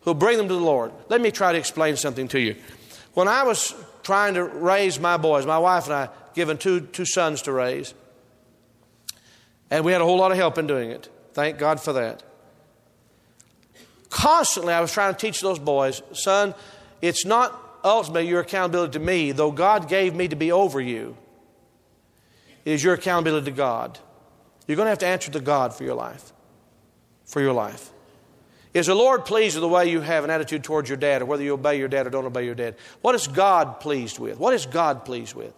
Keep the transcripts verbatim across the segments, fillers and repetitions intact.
who'll bring them to the Lord. Let me try to explain something to you. When I was trying to raise my boys, my wife and I, given two, two sons to raise, and we had a whole lot of help in doing it. Thank God for that. Constantly, I was trying to teach those boys, son, it's not ultimately your accountability to me, though God gave me to be over you. It is your accountability to God. You're going to have to answer to God for your life. For your life. Is the Lord pleased with the way you have an attitude towards your dad, or whether you obey your dad or don't obey your dad? What is God pleased with? What is God pleased with?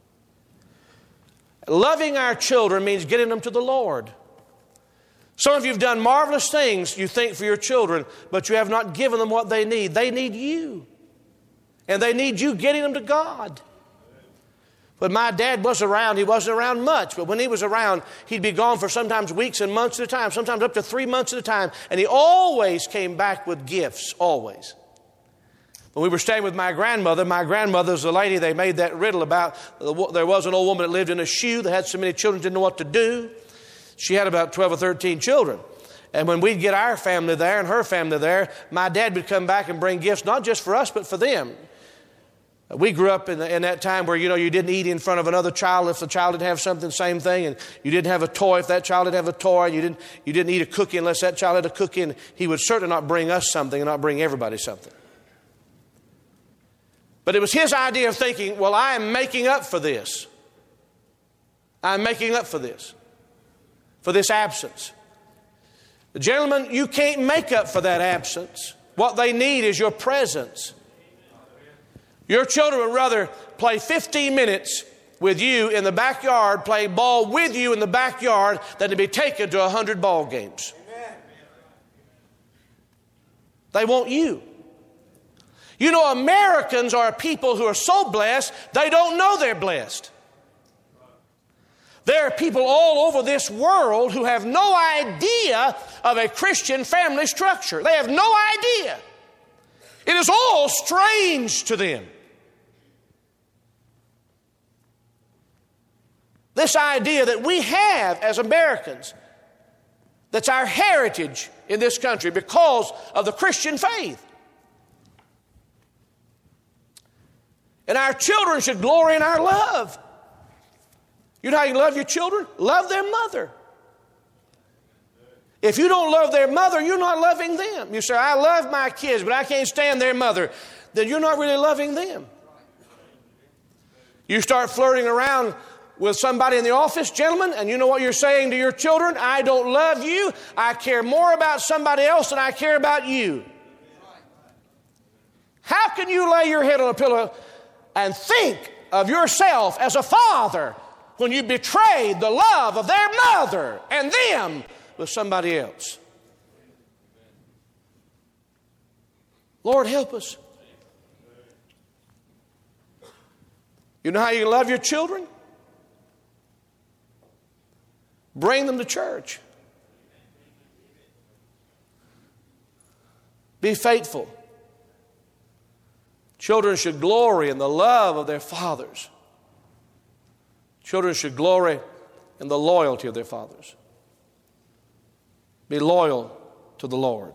Loving our children means getting them to the Lord. Some of you have done marvelous things, you think, for your children, but you have not given them what they need. They need you. And they need you getting them to God. When my dad was around, he wasn't around much, but when he was around, he'd be gone for sometimes weeks and months at a time, sometimes up to three months at a time, and he always came back with gifts, always. When we were staying with my grandmother, my grandmother was the lady they made that riddle about. There was an old woman that lived in a shoe that had so many children, didn't know what to do. She had about twelve or thirteen children. And when we'd get our family there and her family there, my dad would come back and bring gifts, not just for us, but for them. We grew up in, the, in that time where, you know, you didn't eat in front of another child if the child didn't have something, same thing. And you didn't have a toy if that child didn't have a toy. You didn't, you didn't eat a cookie unless that child had a cookie. And he would certainly not bring us something and not bring everybody something. But it was his idea of thinking, well, I am making up for this. I'm making up for this. For this absence. Gentlemen, you can't make up for that absence. What they need is your presence. Your children would rather play fifteen minutes with you in the backyard, play ball with you in the backyard, than to be taken to one hundred ball games. Amen. They want you. You know, Americans are people who are so blessed, they don't know they're blessed. There are people all over this world who have no idea of a Christian family structure. They have no idea. It is all strange to them. This idea that we have as Americans, that's our heritage in this country because of the Christian faith. And our children should glory in our love. You know how you love your children? Love their mother. If you don't love their mother, you're not loving them. You say, I love my kids, but I can't stand their mother. Then you're not really loving them. You start flirting around with somebody in the office, gentlemen, and you know what you're saying to your children? I don't love you. I care more about somebody else than I care about you. How can you lay your head on a pillow and think of yourself as a father when you betrayed the love of their mother and them with somebody else? Lord, help us. You know how you love your children? Bring them to church. Be faithful. Children should glory in the love of their fathers. Children should glory in the loyalty of their fathers. Be loyal to the Lord.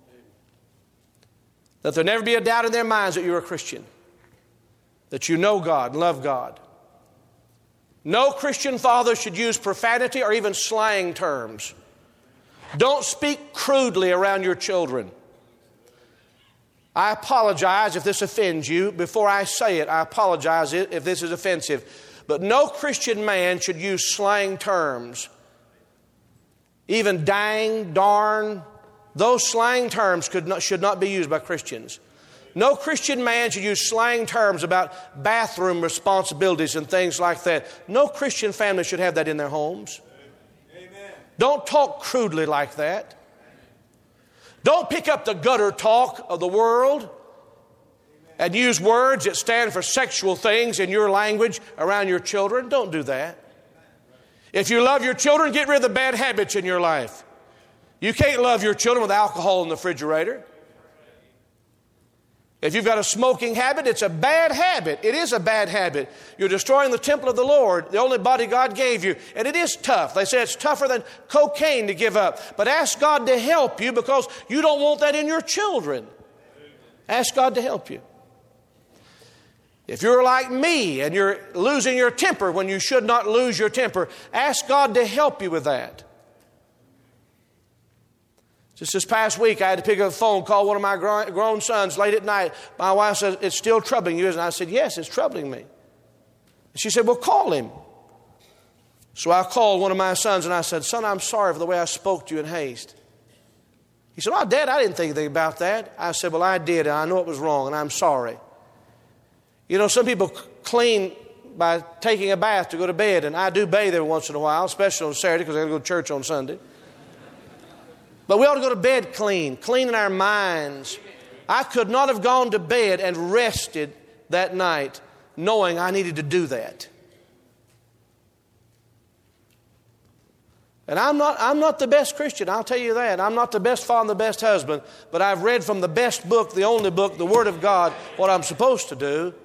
Let there never be a doubt in their minds that you're a Christian, that you know God and love God. No Christian father should use profanity or even slang terms. Don't speak crudely around your children. I apologize if this offends you. Before I say it, I apologize if this is offensive. But no Christian man should use slang terms. Even dang, darn, those slang terms could not, should not be used by Christians. No Christian man should use slang terms about bathroom responsibilities and things like that. No Christian family should have that in their homes. Amen. Don't talk crudely like that. Don't pick up the gutter talk of the world and use words that stand for sexual things in your language around your children. Don't do that. If you love your children, get rid of the bad habits in your life. You can't love your children with alcohol in the refrigerator. If you've got a smoking habit, it's a bad habit. It is a bad habit. You're destroying the temple of the Lord, the only body God gave you. And it is tough. They say it's tougher than cocaine to give up. But ask God to help you because you don't want that in your children. Ask God to help you. If you're like me and you're losing your temper when you should not lose your temper, ask God to help you with that. Just this past week, I had to pick up a phone, call one of my grown sons late at night. My wife said, "It's still troubling you, isn't it?" I said, "Yes, it's troubling me." And she said, "Well, call him." So I called one of my sons and I said, "Son, I'm sorry for the way I spoke to you in haste." He said, "Oh, Dad, I didn't think anything about that." I said, "Well, I did, and I know it was wrong, and I'm sorry." You know, some people clean by taking a bath to go to bed, and I do bathe every once in a while, especially on Saturday because I got to go to church on Sunday. But we ought to go to bed clean, clean in our minds. I could not have gone to bed and rested that night knowing I needed to do that. And I'm not, I'm not the best Christian, I'll tell you that. I'm not the best father and the best husband, but I've read from the best book, the only book, the Word of God, what I'm supposed to do.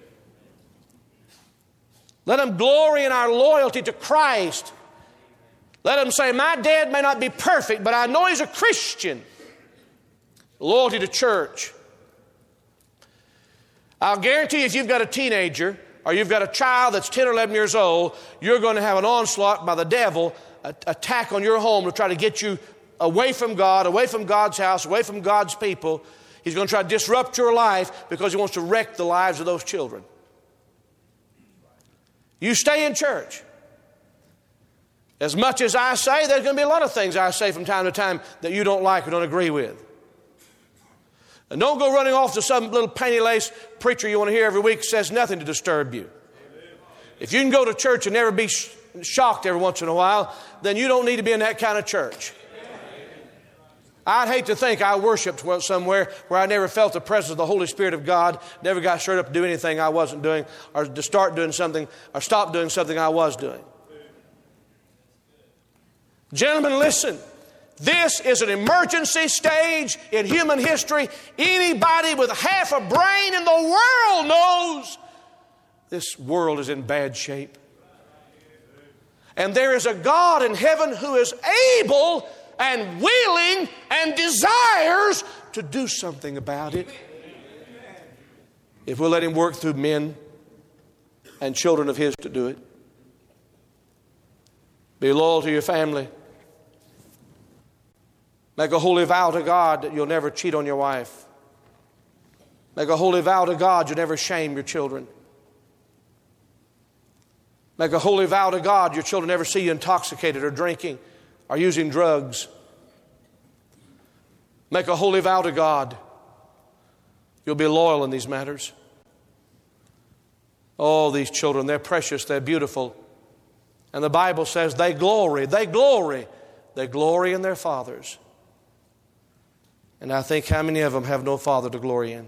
Let them glory in our loyalty to Christ. Let them say, "My dad may not be perfect, but I know he's a Christian." Loyalty to church. I'll guarantee you, if you've got a teenager or you've got a child that's ten or eleven years old, you're going to have an onslaught by the devil, an attack on your home to try to get you away from God, away from God's house, away from God's people. He's going to try to disrupt your life because he wants to wreck the lives of those children. You stay in church. As much as I say, there's going to be a lot of things I say from time to time that you don't like or don't agree with. And don't go running off to some little panty-lace preacher you want to hear every week who says nothing to disturb you. If you can go to church and never be sh- shocked every once in a while, then you don't need to be in that kind of church. I'd hate to think I worshiped somewhere where I never felt the presence of the Holy Spirit of God, never got stirred up to do anything I wasn't doing, or to start doing something, or stop doing something I was doing. Gentlemen, listen. This is an emergency stage in human history. Anybody with half a brain in the world knows this world is in bad shape. And there is a God in heaven who is able and willing and desires to do something about it. If we'll let Him work through men and children of His to do it. Be loyal to your family. Make a holy vow to God that you'll never cheat on your wife. Make a holy vow to God you'll never shame your children. Make a holy vow to God your children never see you intoxicated or drinking or using drugs. Make a holy vow to God you'll be loyal in these matters. Oh, these children, they're precious, they're beautiful. And the Bible says they glory, they glory, they glory in their fathers. And I think how many of them have no father to glory in?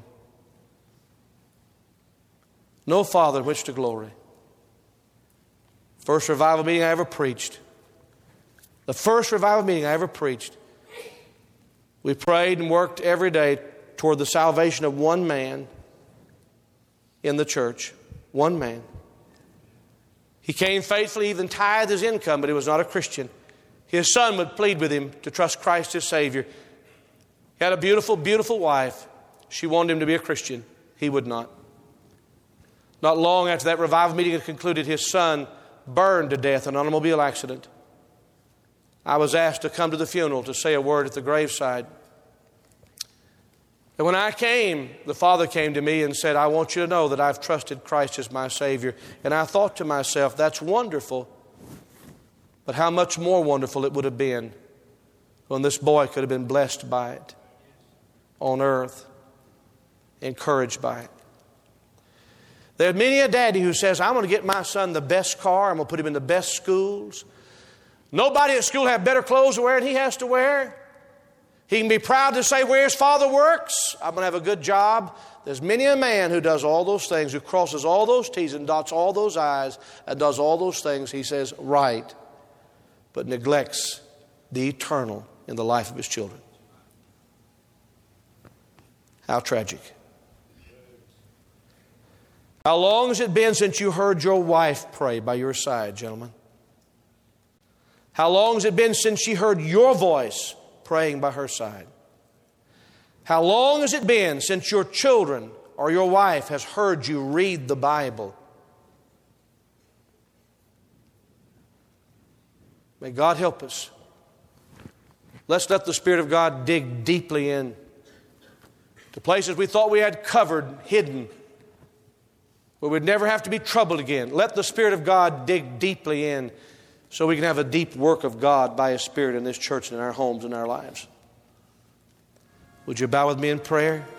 No father in which to glory. First revival meeting I ever preached. The first revival meeting I ever preached. We prayed and worked every day toward the salvation of one man in the church. One man. He came faithfully, even tithed his income, but he was not a Christian. His son would plead with him to trust Christ as Savior. He had a beautiful, beautiful wife. She wanted him to be a Christian. He would not. Not long after that revival meeting had concluded, his son burned to death in an automobile accident. I was asked to come to the funeral to say a word at the graveside. And when I came, the father came to me and said, "I want you to know that I've trusted Christ as my Savior." And I thought to myself, that's wonderful. But how much more wonderful it would have been when this boy could have been blessed by it on earth, encouraged by it. There's many a daddy who says, "I'm going to get my son the best car. I'm going to put him in the best schools. Nobody at school have better clothes to wear than he has to wear. He can be proud to say where his father works. I'm going to have a good job." There's many a man who does all those things, who crosses all those T's and dots all those I's and does all those things, he says, right, but neglects the eternal in the life of his children. How tragic. How long has it been since you heard your wife pray by your side, gentlemen? How long has it been since she heard your voice praying by her side? How long has it been since your children or your wife has heard you read the Bible? May God help us. Let's let the Spirit of God dig deeply in to places we thought we had covered, hidden, where we'd never have to be troubled again. Let the Spirit of God dig deeply in so we can have a deep work of God by His Spirit in this church and in our homes and our lives. Would you bow with me in prayer?